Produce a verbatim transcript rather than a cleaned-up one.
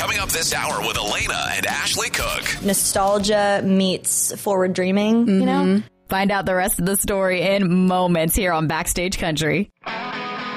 Coming up this hour with Elena and Ashley Cook. Nostalgia meets forward dreaming, mm-hmm. you know? Find out the rest of the story in moments here on Backstage Country.